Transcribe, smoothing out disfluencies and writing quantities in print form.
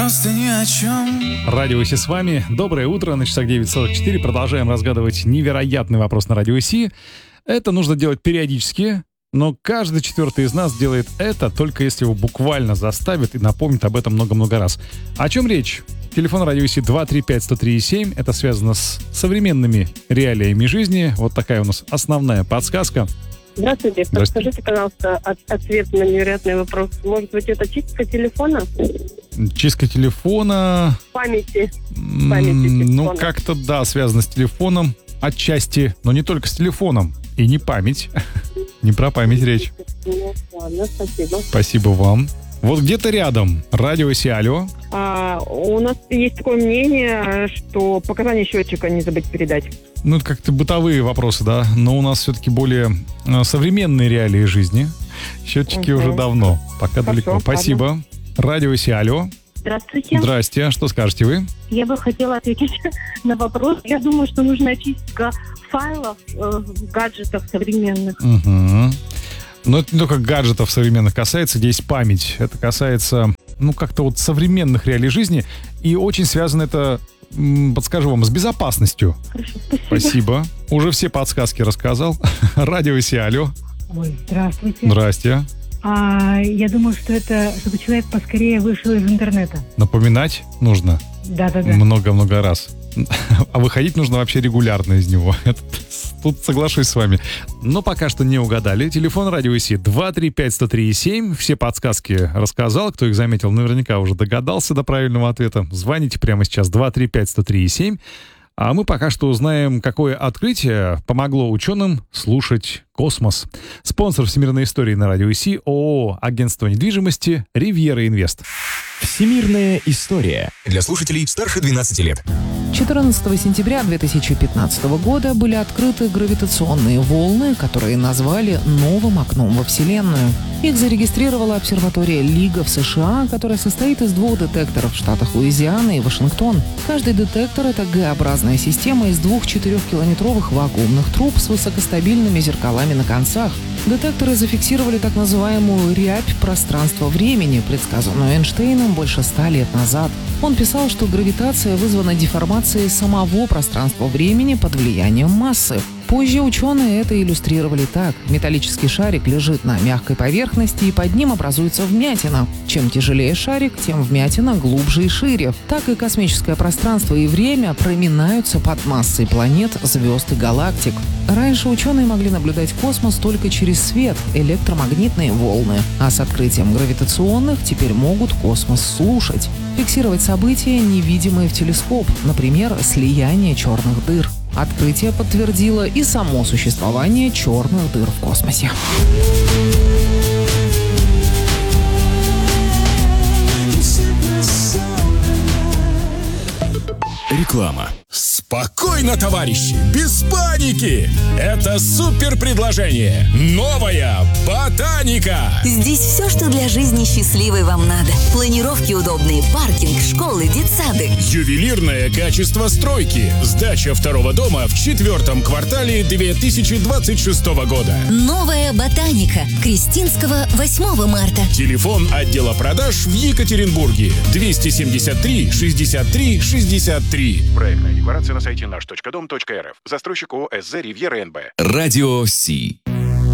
просто ни о чем. Радио ИСИ с вами. Доброе утро. На часах 9:44. Продолжаем разгадывать невероятный вопрос на Радио ИСИ. Это нужно делать периодически, но каждый четвертый из нас делает это, только если его буквально заставит и напомнит об этом много-много раз. О чем речь? Телефон Радио ИСИ 235-103-7. Это связано с современными реалиями жизни. Вот такая у нас основная подсказка. Здравствуйте. Подскажите, пожалуйста, ответ на невероятный вопрос. Может быть, это чистка телефона? Чистка телефона... Памяти Ну, как-то, да, связано с телефоном. Отчасти, но не только с телефоном. И не память. Не про память речь. Ну, ладно, спасибо. Спасибо вам. Вот где-то рядом. Радио ИСИ, алло. У нас есть такое мнение, что показания счетчика не забыть передать. Ну, это как-то бытовые вопросы, да. Но у нас все-таки более современные реалии жизни. Счетчики уже давно. Пока далеко. Спасибо. Ладно. Радио ИСИ, алло. Здравствуйте. Здрасте. Что скажете вы? Я бы хотела ответить на вопрос. Я думаю, что нужна чистка файлов в гаджетах современных. Угу. Но это не только гаджетов современных касается, здесь память. Это касается, как-то вот современных реалий жизни. И очень связано это, подскажу вам, с безопасностью. Хорошо, спасибо. Спасибо. Уже все подсказки рассказал. Радио ИСИ, алло. Ой, здравствуйте. Здрасте. Я думаю, что это, чтобы человек поскорее вышел из интернета. Напоминать нужно Да-да-да. много-много раз. А выходить нужно вообще регулярно из него. Тут соглашусь с вами. Но пока что не угадали. Телефон Радио ИСИ 235-103-7. Все подсказки рассказал. Кто их заметил, наверняка уже догадался до правильного ответа. Звоните прямо сейчас 235-103-7. А мы пока что узнаем, какое открытие помогло ученым слушать космос. Спонсор всемирной истории на Радио ИСИ ООО «Агентство недвижимости» «Ривьера Инвест». Всемирная история для слушателей старше 12 лет. 14 сентября 2015 года были открыты гравитационные волны, которые назвали новым окном во Вселенную. Их зарегистрировала обсерватория Лига в США, которая состоит из 2 детекторов в штатах Луизиана и Вашингтон. Каждый детектор — это Г-образная система из 2 4-километровых вакуумных труб с высокостабильными зеркалами на концах. Детекторы зафиксировали так называемую рябь пространства-времени, предсказанную Эйнштейном больше 100 лет назад. Он писал, что гравитация вызвана деформацией самого пространства-времени под влиянием массы. Позже ученые это иллюстрировали так. Металлический шарик лежит на мягкой поверхности, и под ним образуется вмятина. Чем тяжелее шарик, тем вмятина глубже и шире. Так и космическое пространство и время проминаются под массой планет, звезд и галактик. Раньше ученые могли наблюдать космос только через свет, электромагнитные волны. А с открытием гравитационных теперь могут космос слушать. Фиксировать события, невидимые в телескоп, например, слияние черных дыр. Открытие подтвердило и само существование черных дыр в космосе. Реклама. Спокойно, товарищи, без паники! Это супер предложение. Новая ботаника. Здесь все, что для жизни счастливой вам надо. Планировки удобные, паркинг, школы, детсады. Ювелирное качество стройки. Сдача второго дома в 4-м квартале 2026 года. Новая ботаника. Крестинского 8 марта. Телефон отдела продаж в Екатеринбурге. 273 63 63. Проектная декларация на сайте наш.дом.рф. Застройщик ООО СЗ «Ривьера НБ». Радио Си.